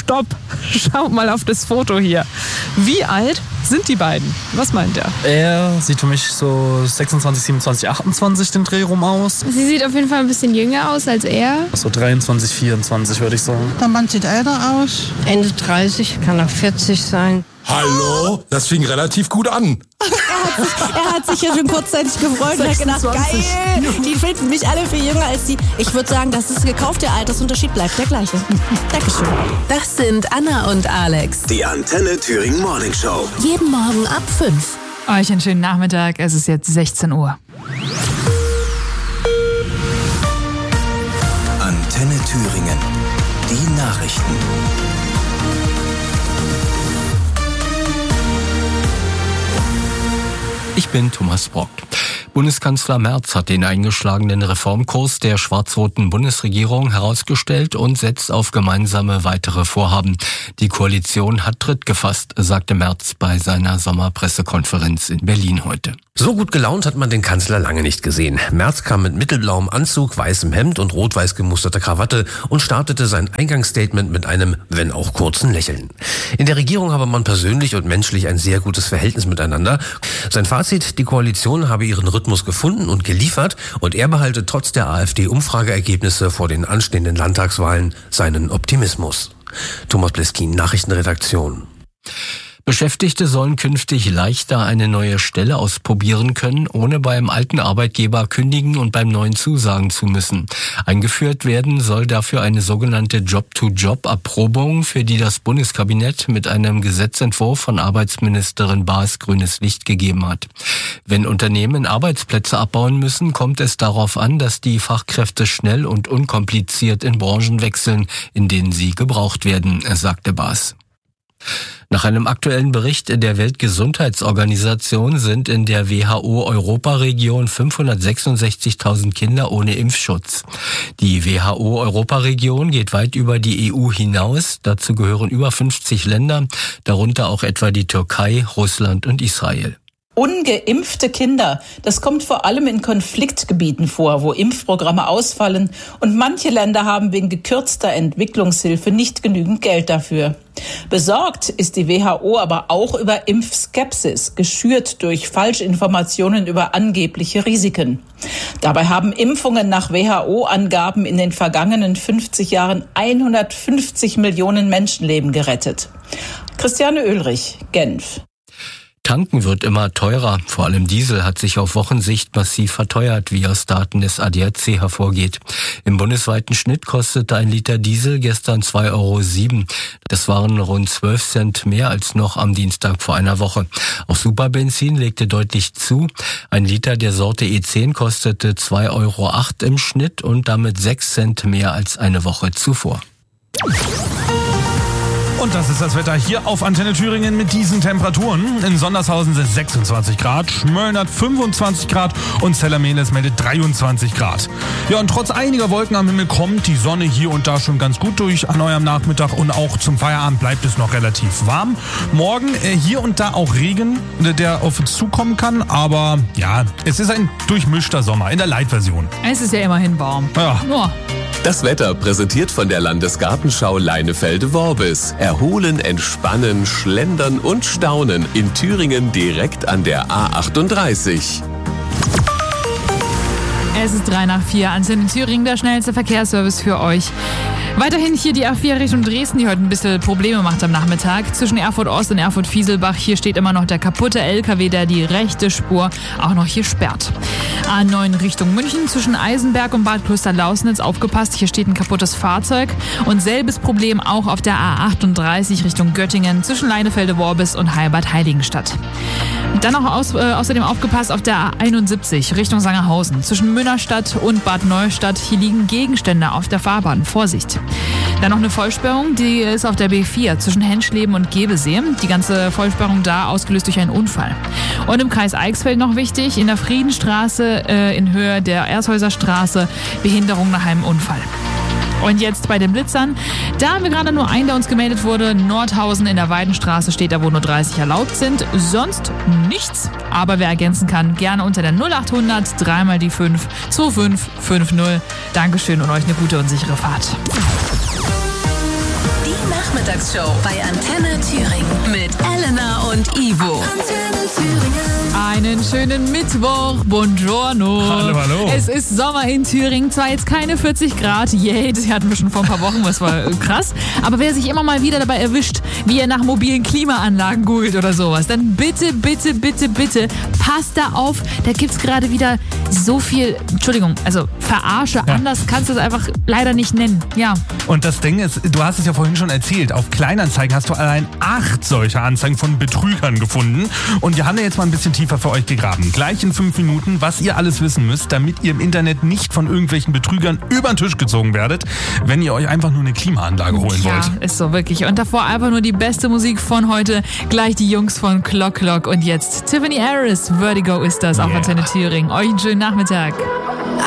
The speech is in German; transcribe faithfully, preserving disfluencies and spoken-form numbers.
stopp, schaut mal auf das Foto hier. Wie alt sind die beiden? Was meint er? Er sieht für mich so sechsundzwanzig, siebenundzwanzig, achtundzwanzig den Dreh rum aus. Sie sieht auf jeden Fall ein bisschen jünger aus als er. So dreiundzwanzig, vierundzwanzig würde ich sagen. Der Mann sieht älter aus. Ende dreißig, kann auch vierzig sein. Hallo? Das fing relativ gut an. Er hat sich, er hat sich ja schon kurzzeitig gefreut und hat gedacht, geil, die finden mich alle viel jünger als die. Ich würde sagen, das ist gekauft, der Altersunterschied bleibt der gleiche. Dankeschön. Das sind Anna und Alex. Die Antenne Thüringen Morning Show. Jeden Morgen ab fünf. Euch einen schönen Nachmittag, es ist jetzt sechzehn Uhr. Antenne Thüringen. Die Nachrichten. Ich bin Thomas Brock. Bundeskanzler Merz hat den eingeschlagenen Reformkurs der schwarz-roten Bundesregierung herausgestellt und setzt auf gemeinsame weitere Vorhaben. Die Koalition hat Tritt gefasst, sagte Merz bei seiner Sommerpressekonferenz in Berlin heute. So gut gelaunt hat man den Kanzler lange nicht gesehen. Merz kam mit mittelblauem Anzug, weißem Hemd und rot-weiß gemusterter Krawatte und startete sein Eingangsstatement mit einem, wenn auch kurzen Lächeln. In der Regierung habe man persönlich und menschlich ein sehr gutes Verhältnis miteinander. Sein Fazit, die Koalition habe ihren Rhythmus gefunden und geliefert und er behalte trotz der AfD-Umfrageergebnisse vor den anstehenden Landtagswahlen seinen Optimismus. Thomas Bleskin, Nachrichtenredaktion. Beschäftigte sollen künftig leichter eine neue Stelle ausprobieren können, ohne beim alten Arbeitgeber kündigen und beim neuen zusagen zu müssen. Eingeführt werden soll dafür eine sogenannte Job-to-Job-Erprobung, für die das Bundeskabinett mit einem Gesetzentwurf von Arbeitsministerin Baas grünes Licht gegeben hat. Wenn Unternehmen Arbeitsplätze abbauen müssen, kommt es darauf an, dass die Fachkräfte schnell und unkompliziert in Branchen wechseln, in denen sie gebraucht werden, sagte Baas. Nach einem aktuellen Bericht der Weltgesundheitsorganisation sind in der W H O-Europaregion fünfhundertsechsundsechzigtausend Kinder ohne Impfschutz. Die W H O-Europaregion geht weit über die E U hinaus. Dazu gehören über fünfzig Länder, darunter auch etwa die Türkei, Russland und Israel. Ungeimpfte Kinder, das kommt vor allem in Konfliktgebieten vor, wo Impfprogramme ausfallen und manche Länder haben wegen gekürzter Entwicklungshilfe nicht genügend Geld dafür. Besorgt ist die W H O aber auch über Impfskepsis, geschürt durch Falschinformationen über angebliche Risiken. Dabei haben Impfungen nach W H O-Angaben in den vergangenen fünfzig Jahren hundertfünfzig Millionen Menschenleben gerettet. Christiane Oehlrich, Genf. Tanken wird immer teurer. Vor allem Diesel hat sich auf Wochensicht massiv verteuert, wie aus Daten des A D A C hervorgeht. Im bundesweiten Schnitt kostete ein Liter Diesel gestern zwei Euro sieben. Das waren rund zwölf Cent mehr als noch am Dienstag vor einer Woche. Auch Superbenzin legte deutlich zu. Ein Liter der Sorte E zehn kostete zwei Euro acht im Schnitt und damit sechs Cent mehr als eine Woche zuvor. Und das ist das Wetter hier auf Antenne Thüringen mit diesen Temperaturen. In Sondershausen sind sechsundzwanzig Grad, Schmölln hat fünfundzwanzig Grad und Zellermehles meldet dreiundzwanzig Grad. Ja, und trotz einiger Wolken am Himmel kommt die Sonne hier und da schon ganz gut durch an eurem Nachmittag und auch zum Feierabend bleibt es noch relativ warm. Morgen äh, hier und da auch Regen, der auf uns zukommen kann, aber ja, es ist ein durchmischter Sommer in der Light-Version. Es ist ja immerhin warm. Ja. Oh. Das Wetter präsentiert von der Landesgartenschau Leinefelde-Worbis. Erholen, entspannen, schlendern und staunen in Thüringen direkt an der A achtunddreißig. Es ist drei nach vier. Antenne Thüringen, der schnellste Verkehrsservice für euch. Weiterhin hier die A vier Richtung Dresden, die heute ein bisschen Probleme macht am Nachmittag. Zwischen Erfurt Ost und Erfurt Fieselbach, hier steht immer noch der kaputte L K W, der die rechte Spur auch noch hier sperrt. A neun Richtung München, zwischen Eisenberg und Bad Klosterlausnitz, aufgepasst, hier steht ein kaputtes Fahrzeug. Und selbes Problem auch auf der A achtunddreißig Richtung Göttingen, zwischen Leinefelde-Worbis und Heilbad-Heiligenstadt. Dann noch aus, äh, außerdem aufgepasst auf der A einundsiebzig Richtung Sangerhausen, zwischen Münnerstadt und Bad Neustadt, hier liegen Gegenstände auf der Fahrbahn, Vorsicht. Dann noch eine Vollsperrung, die ist auf der B vier zwischen Henschleben und Gebesee. Die ganze Vollsperrung da ausgelöst durch einen Unfall. Und im Kreis Eichsfeld noch wichtig, in der Friedenstraße äh, in Höhe der Ershäuser Straße, Behinderung nach einem Unfall. Und jetzt bei den Blitzern, da haben wir gerade nur einen, der uns gemeldet wurde. Nordhausen in der Weidenstraße steht da, wo nur dreißig erlaubt sind. Sonst nichts. Aber wer ergänzen kann, gerne unter der null achthundert drei mal die fünf zwei fünf fünf null. Dankeschön und euch eine gute und sichere Fahrt. Die Die Nachmittagsshow bei Antenne Thüringen mit Elena und Ivo. Antenne Thüringen. Einen schönen Mittwoch, buongiorno. Hallo, hallo. Es ist Sommer in Thüringen, zwar jetzt keine vierzig Grad, yay, das hatten wir schon vor ein paar Wochen, das war krass. Aber wer sich immer mal wieder dabei erwischt, wie er nach mobilen Klimaanlagen googelt oder sowas, dann bitte, bitte, bitte, bitte, passt da auf, da gibt's gerade wieder so viel, Entschuldigung, also Verarsche, ja. Anders kannst du es einfach leider nicht nennen, ja. Und das Ding ist, du hast es ja vorhin schon erzählt, auf Kleinanzeigen hast du allein acht solcher Anzeigen von Betrügern gefunden. Und wir haben da jetzt mal ein bisschen tiefer für euch gegraben. Gleich in fünf Minuten, was ihr alles wissen müsst, damit ihr im Internet nicht von irgendwelchen Betrügern über den Tisch gezogen werdet, wenn ihr euch einfach nur eine Klimaanlage holen ja, wollt. Ja, ist so wirklich. Und davor einfach nur die beste Musik von heute. Gleich die Jungs von Clock Clock und jetzt Tiffany Harris. Vertigo ist das auf yeah. Antenne Thüringen. Euch einen schönen Nachmittag.